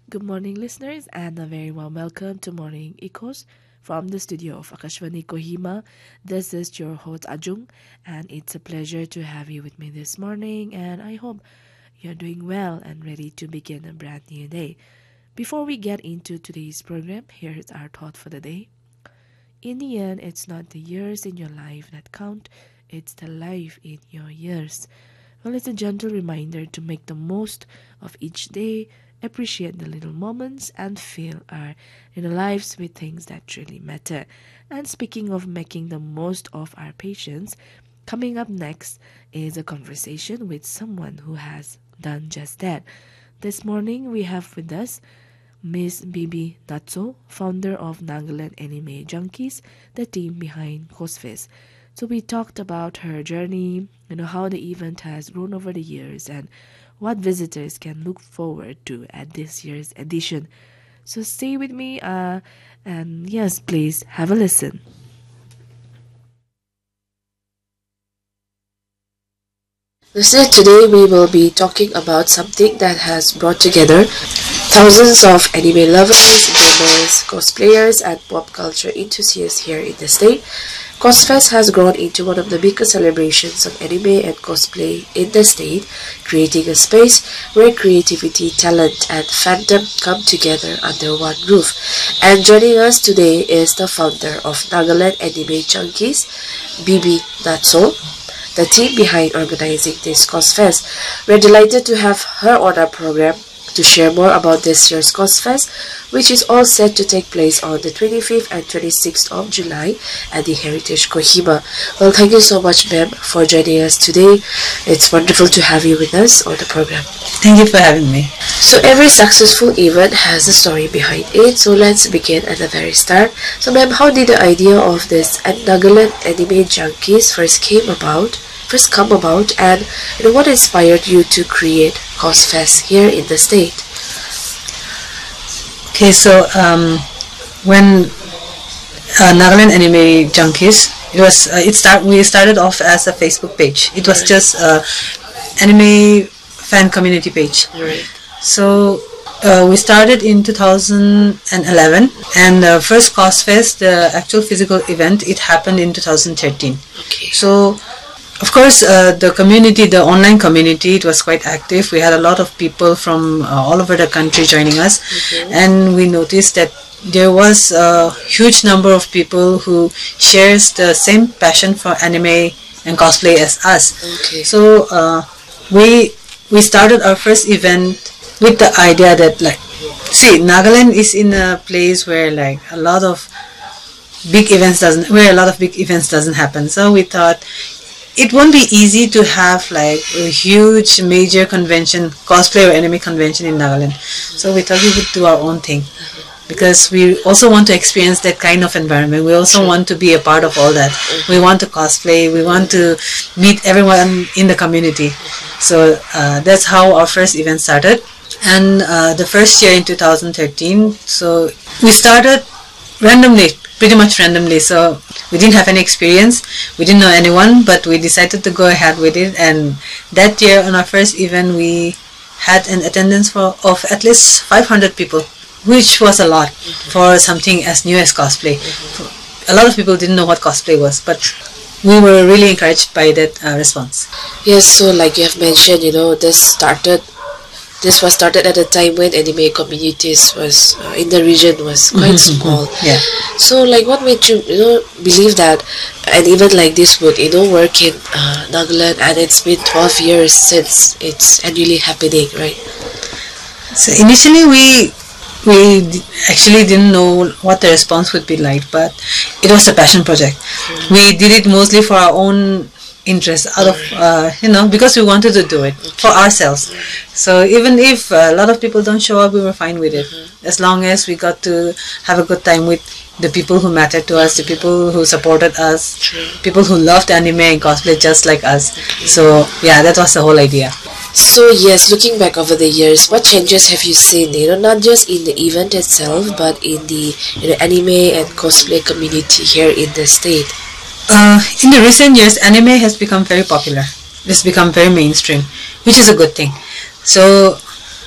Good morning, listeners, and a very warm welcome to Morning Echoes from the studio of Akashvani Kohima. This is your host Ajung, and it's a pleasure to have you with me this morning. And I hope you're doing well and ready to begin a brand new day. Before we get into today's program, here's our thought for the day. In the end, it's not the years in your life that count, it's the life in your years. Well, it's a gentle reminder to make the most of each day, appreciate the little moments, and fill our lives with things that really matter. And speaking of making the most of our patience, coming up next is a conversation with someone who has done just that. This morning we have with us Miss Bibi Natso, founder of Nagaland Anime Junkies, the team behind Cosfest. So we talked about her journey, how the event has grown over the years and what visitors can look forward to at this year's edition. So stay with me and yes, please have a listen. Listener, today we will be talking about something that has brought together thousands of anime lovers, gamers, cosplayers, and pop culture enthusiasts here in the state. Cosfest has grown into one of the biggest celebrations of anime and cosplay in the state, creating a space where creativity, talent, and fandom come together under one roof. And joining us today is the founder of Nagaland Anime Junkies, Bibi Natso, the team behind organizing this Cosfest. We're delighted to have her on our program to share more about this year's Cosfest, which is all set to take place on the 25th and 26th of July at the Heritage Kohima. Well, thank you so much, ma'am, for joining us today. It's wonderful to have you with us on the program. Thank you for having me. So every successful event has a story behind it, so let's begin at the very start. So ma'am, how did the idea of this Nagaland Anime Junkies first come about, and what inspired you to create Cosfest here in the state? Okay, so when Nagaland Anime Junkies, we started off as a Facebook page. It was just anime fan community page. Right. So we started in 2011, and the first Cosfest, the actual physical event, it happened in 2013. Okay. So of course, the community, the online community, it was quite active. We had a lot of people from all over the country joining us, and we noticed that there was a huge number of people who shares the same passion for anime and cosplay as us. Okay. So we started our first event with the idea that, Nagaland is in a place where a lot of big events doesn't happen. So we thought it won't be easy to have a huge major convention, cosplay or anime convention in Nagaland. So we thought we would do our own thing, because we also want to experience that kind of environment. We also want to be a part of all that. We want to cosplay. We want to meet everyone in the community. So that's how our first event started. And the first year in 2013, so we started pretty much randomly. So we didn't have any experience, we didn't know anyone, but we decided to go ahead with it. And that year on our first event, we had an attendance of at least 500 people, which was a lot for something as new as cosplay. A lot of people didn't know what cosplay was, but we were really encouraged by that response. Yes, so like you have mentioned, this was started at a time when anime communities was in the region was quite small. Yeah. So what made you believe that an event like this would work in Nagaland, and it's been 12 years since it's annually happening, right? So initially we actually didn't know what the response would be like, but it was a passion project. We did it mostly for our own interest, out of because we wanted to do it for ourselves. So even if a lot of people don't show up, we were fine with it, as long as we got to have a good time with the people who mattered to us, the people who supported us, people who loved anime and cosplay just like us. So yeah, that was the whole idea. So yes, looking back over the years, what changes have you seen, not just in the event itself, but in the anime and cosplay community here in the state? In the recent years, anime has become very popular. It's become very mainstream, which is a good thing. So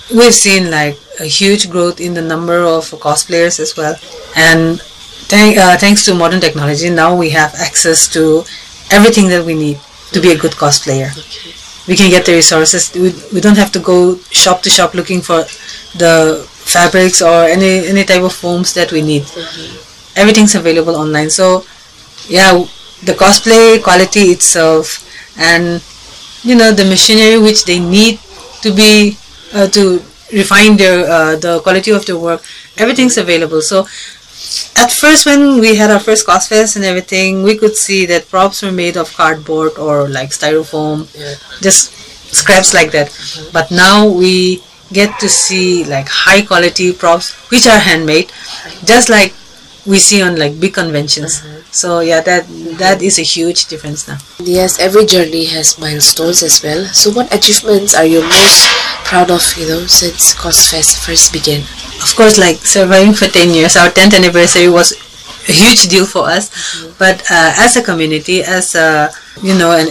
we've seen like a huge growth in the number of cosplayers as well. And thanks to modern technology, now we have access to everything that we need to be a good cosplayer. Okay. We can get the resources. We don't have to go shop to shop looking for the fabrics or any type of foams that we need. Everything's available online. So yeah, the cosplay quality itself, and the machinery which they need to be to refine their the quality of their work, everything's available. So at first, when we had our first cosfest and everything, we could see that props were made of cardboard or like styrofoam, just scraps like that. But now we get to see like high quality props which are handmade, just like we see on like big conventions. So yeah, that is a huge difference now. Yes, every journey has milestones as well. So what achievements are you most proud of, since COSFest first began? Of course, like surviving for 10 years, our 10th anniversary was a huge deal for us. But as a community, as an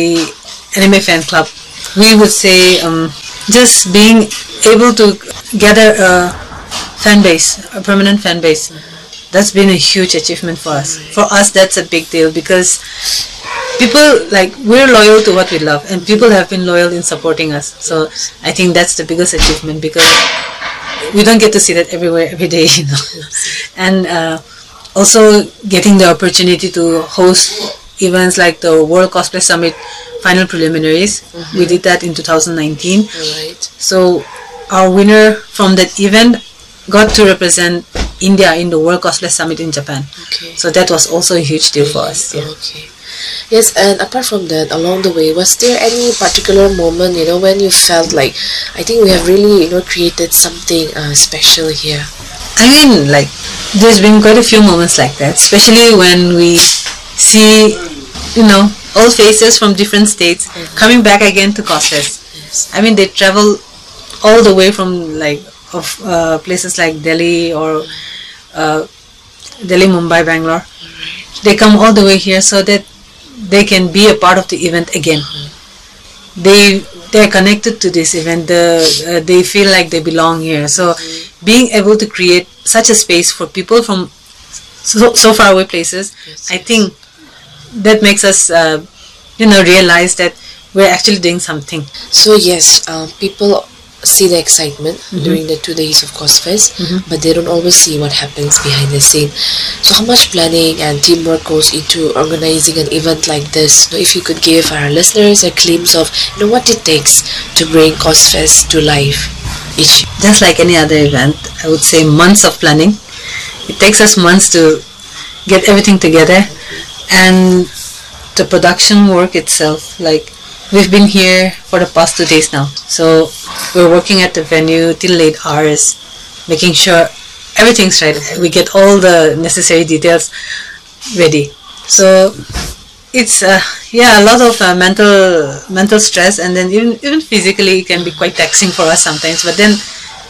anime fan club, we would say just being able to gather a fan base, a permanent fan base, that's been a huge achievement for us. For us, that's a big deal because people, like, we're loyal to what we love, and people have been loyal in supporting us. So I think that's the biggest achievement, because we don't get to see that everywhere every day, And also getting the opportunity to host events like the World Cosplay Summit final preliminaries. We did that in 2019. Right. So our winner from that event got to represent India in the World Cosplay Summit in Japan. Okay. So that was also a huge deal for us. Yeah. Okay. Yes, and apart from that, along the way, was there any particular moment, when you felt like, I think we have really, created something special here? I mean, like, there's been quite a few moments like that, especially when we see, old faces from different states coming back again to COSFest. Yes. I mean, they travel all the way from, like, places like Delhi or Delhi, Mumbai, Bangalore. They come all the way here so that they can be a part of the event again. They're connected to this event. They feel like they belong here. So being able to create such a space for people from so far away places, I think that makes us realize that we're actually doing something. So yes, people see the excitement during the 2 days of COSFest, but they don't always see what happens behind the scene. So how much planning and teamwork goes into organizing an event like this? If you could give our listeners a glimpse of what it takes to bring COSFest to life each year. Just like any other event, I would say months of planning. It takes us months to get everything together, and the production work itself, like, we've been here for the past 2 days now. So we're working at the venue till late hours, making sure everything's right. We get all the necessary details ready. So it's a lot of mental stress, and then even physically it can be quite taxing for us sometimes. But then,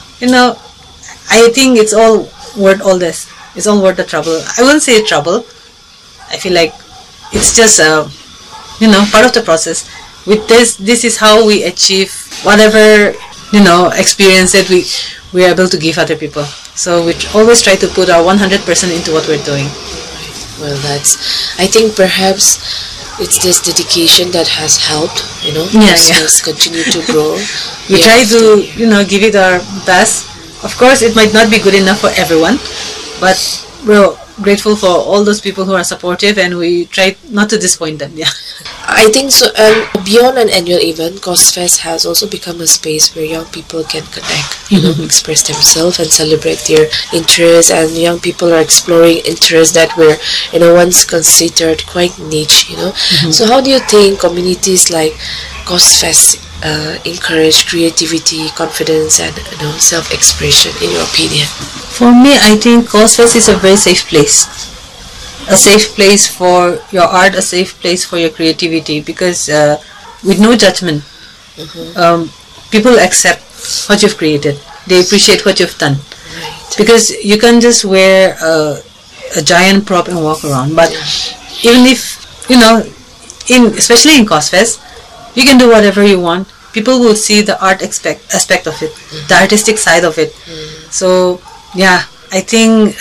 I think it's all worth all this. It's all worth the trouble. I wouldn't say trouble. I feel like it's just part of the process. With this is how we achieve whatever experience that we're able to give other people. So we always try to put our 100% into what we're doing. Well, I think perhaps it's this dedication that has helped, us continue to grow. We try to give it our best. Of course, it might not be good enough for everyone, but we're grateful for all those people who are supportive, and we try not to disappoint them. Yeah. I think so. Beyond an annual event, COSFest has also become a space where young people can connect, express themselves and celebrate their interests. And young people are exploring interests that were, once considered quite niche. So how do you think communities like COSFest encourage creativity, confidence, and self-expression? In your opinion? For me, I think COSFest is a very safe place. A safe place for your art, a safe place for your creativity, because with no judgment, people accept what you've created. They appreciate what you've done. Right. Because you can't just wear a giant prop and walk around. But even if, especially in COSFest, you can do whatever you want. people will see the art aspect of it, the artistic side of it. So yeah, I think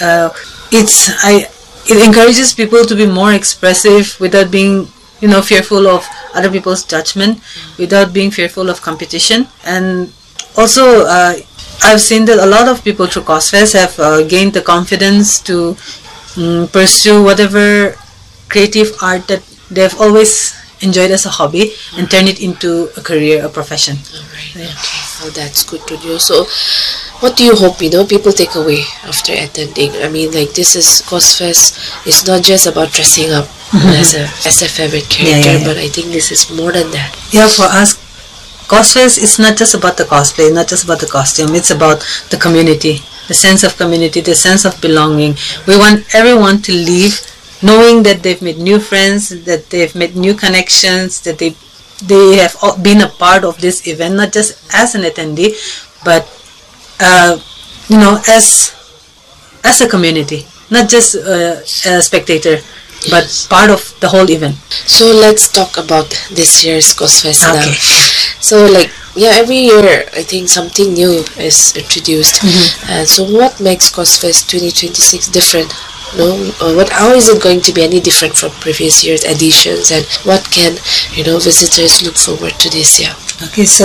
it encourages people to be more expressive without being, fearful of other people's judgment, without being fearful of competition. And also, I've seen that a lot of people through COSFEST have gained the confidence to pursue whatever creative art that they've always enjoyed as a hobby and turn it into a career, a profession. All right. Yeah. Okay. Oh, that's good to know. So, what do you hope people take away after attending? I mean, like, this is COSFEST. It's not just about dressing up as a favorite character, but I think this is more than that. Yeah, for us, COSFEST is not just about the cosplay, not just about the costume. It's about the community, the sense of community, the sense of belonging. We want everyone to leave knowing that they've made new friends, that they've made new connections, that they have been a part of this event, not just as an attendee, but as a community, not just a spectator, but part of the whole event. So let's talk about this year's COSFEST now. So every year I think something new is introduced. And so what makes COSFEST 2026 different? How is it going to be any different from previous year's editions, and what can visitors look forward to this year? Okay, so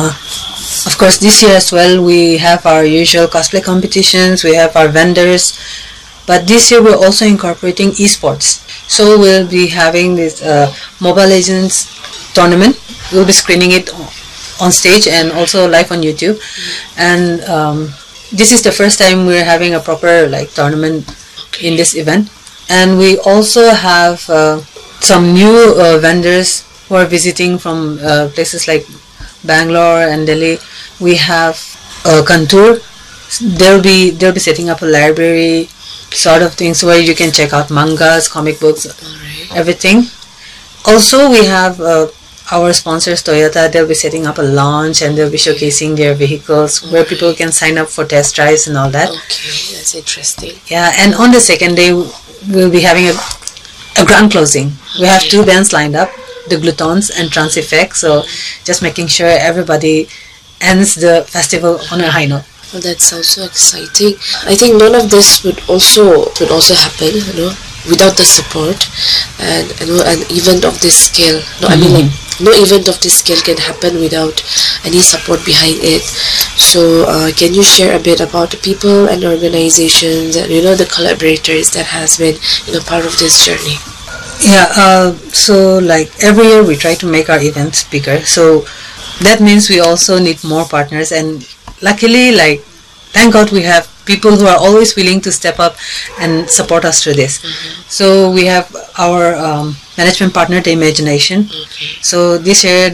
of course this year as well we have our usual cosplay competitions, we have our vendors, but this year we're also incorporating esports. So we'll be having this Mobile Legends tournament. We'll be screening it on stage and also live on YouTube. And this is the first time we're having a proper tournament in this event. And we also have some new vendors who are visiting from places like Bangalore and Delhi. We have Kantur. They'll be setting up a library sort of things where you can check out mangas, comic books, everything. Also, we have our sponsors Toyota. They'll be setting up a launch and they'll be showcasing their vehicles where people can sign up for test drives and all that. Okay, that's interesting. Yeah, and on the second day we'll be having a grand closing. We have two bands lined up, the Glutons and Trans Effect. So just making sure everybody ends the festival on a high note. Well, that sounds so exciting. I think none of this would also happen, without the support and an event of this scale. I mean, no event of this scale can happen without any support behind it. So, can you share a bit about the people and organizations and the collaborators that has been part of this journey? Yeah. So every year we try to make our events bigger. So that means we also need more partners, and luckily, thank God we have people who are always willing to step up and support us through this. So we have our management partner, The Imagination. So this year,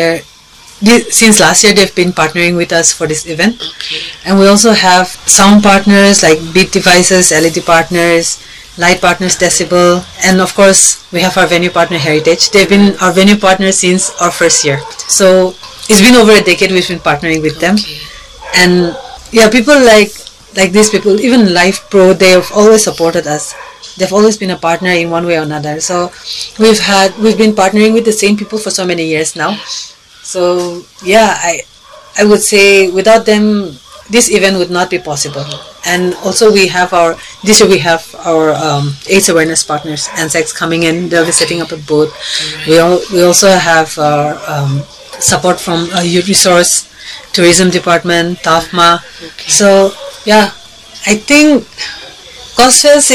since last year, they've been partnering with us for this event. And we also have sound partners like Beat Devices, LED partners, light partners, Decibel, and of course we have our venue partner, Heritage. They've been our venue partners since our first year. So it's been over a decade we've been partnering with them. And yeah, people like these people, even Life Pro, they have always supported us. They've always been a partner in one way or another. So we've been partnering with the same people for so many years now. So yeah, I would say without them, this event would not be possible. And also this year we have our AIDS awareness partners, NSEX, coming in. They'll be setting up a booth. We also have our support from Youth Resource, Tourism Department, TAFMA. So yeah, I think COSFEST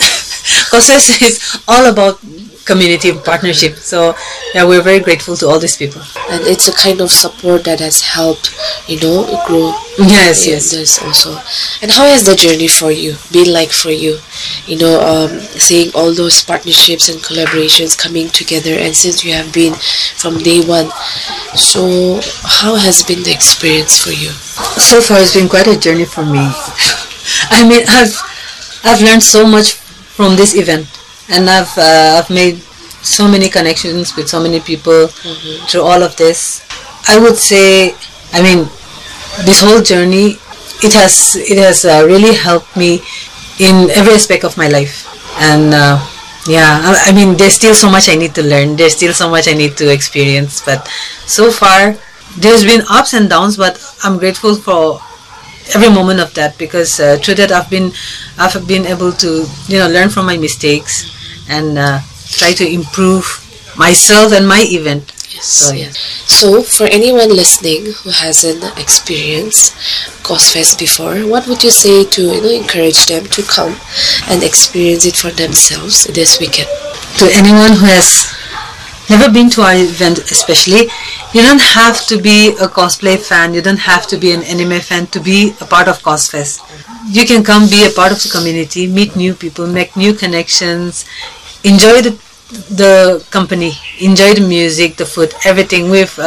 is all about community partnership. So yeah, we're very grateful to all these people. And it's a kind of support that has helped, grow. Yes. There's also. And how has the journey for you been like for you? Seeing all those partnerships and collaborations coming together, and since you have been from day one, so how has been the experience for you? So far, it's been quite a journey for me. I mean, I've learned so much from this event, and I've made so many connections with so many people through all of this. I would say, I mean, this whole journey, it has really helped me in every aspect of my life. And yeah, I mean, there's still so much I need to learn. There's still so much I need to experience. But so far, there's been ups and downs, but I'm grateful for every moment of that, because through that I've been able to learn from my mistakes and try to improve myself and my event. Yes, so, yes. So, for anyone listening who hasn't experienced COSFest before, what would you say to encourage them to come and experience it for themselves this weekend? To anyone who has never been to our event, especially, you don't have to be a cosplay fan, you don't have to be an anime fan to be a part of COSFest. You can come be a part of the community, meet new people, make new connections, enjoy the company, enjoy the music, the food, everything.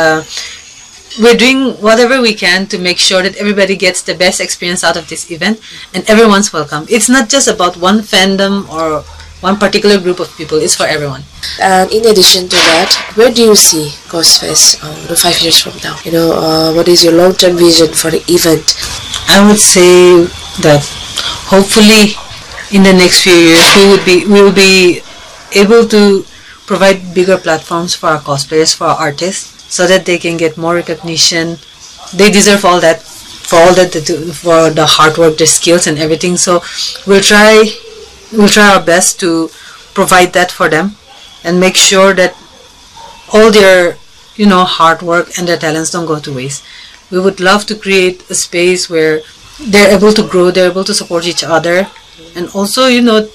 We're doing whatever we can to make sure that everybody gets the best experience out of this event, and everyone's welcome. It's not just about one fandom or one particular group of people, it's for everyone. And in addition to that, where do you see COSFest 5 years from now? What is your long-term vision for the event? I would say that hopefully in the next few years we will be able to provide bigger platforms for our cosplayers, for our artists, so that they can get more recognition. They deserve all that, for all that they do, for the hard work, their skills and everything. So we'll try our best to provide that for them and make sure that all their hard work and their talents don't go to waste. We would love to create a space where they're able to grow, they're able to support each other, and also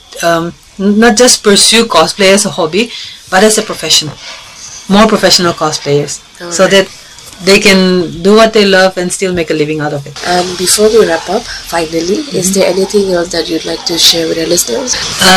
not just pursue cosplay as a hobby, but as a profession. More professional cosplayers, so that they can do what they love and still make a living out of it. And before we wrap up, finally, is there anything else that you'd like to share with our listeners?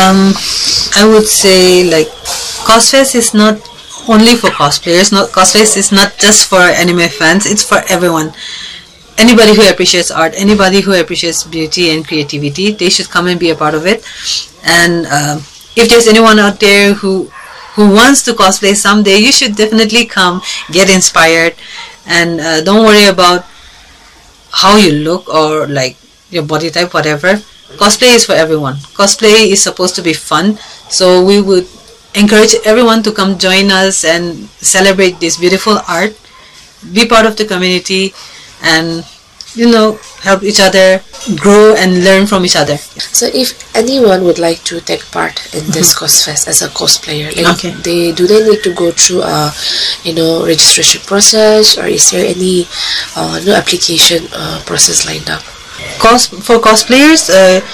I would say, COSFest is not only for cosplayers. COSFest is not just for anime fans. It's for everyone. Anybody who appreciates art, anybody who appreciates beauty and creativity, they should come and be a part of it. And if there's anyone out there who wants to cosplay someday, you should definitely come, get inspired, and don't worry about how you look or your body type, whatever. Cosplay is for everyone. Cosplay is supposed to be fun, so we would encourage everyone to come join us and celebrate this beautiful art, be part of the community, and help each other grow and learn from each other. So if anyone would like to take part in this COSFest as a cosplayer, do they need to go through a registration process, or is there any application process lined up? For cosplayers,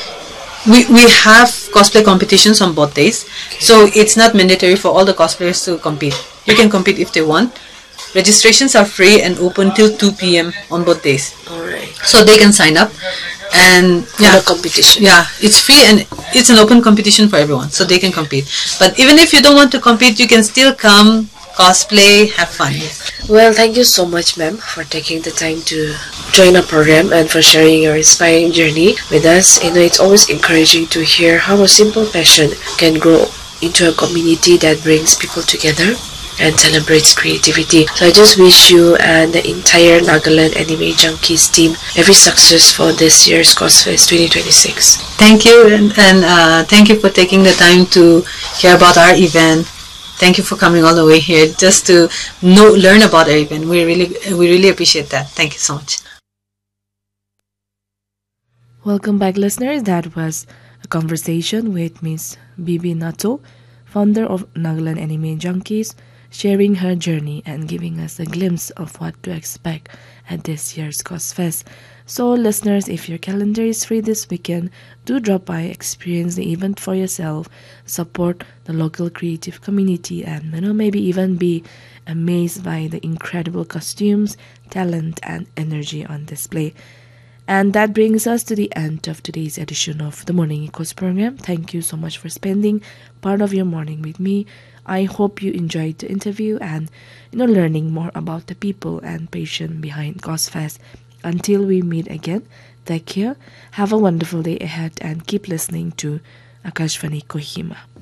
we have cosplay competitions on both days, so it's not mandatory for all the cosplayers to compete. You can compete if they want. Registrations are free and open till 2 p.m. on both days. Alright. So they can sign up, and the competition. Yeah, it's free and it's an open competition for everyone, so they can compete. But even if you don't want to compete, you can still come, cosplay, have fun. Well, thank you so much, ma'am, for taking the time to join our program and for sharing your inspiring journey with us. It's always encouraging to hear how a simple passion can grow into a community that brings people together and celebrates creativity. So I just wish you and the entire Nagaland Anime Junkies team every success for this year's COSFest 2026. Thank you, and thank you for taking the time to care about our event. Thank you for coming all the way here just to learn about our event. We really appreciate that. Thank you so much. Welcome back, listeners. That was a conversation with Miss Bibi Nato, founder of Nagaland Anime Junkies, sharing her journey and giving us a glimpse of what to expect at this year's COSFest. So listeners, if your calendar is free this weekend, do drop by, experience the event for yourself, support the local creative community, and maybe even be amazed by the incredible costumes, talent, and energy on display. And that brings us to the end of today's edition of the Morning Echoes program. Thank you so much for spending part of your morning with me. I hope you enjoyed the interview and learning more about the people and passion behind COSFest. Until we meet again, take care, have a wonderful day ahead, and keep listening to Akashvani Kohima.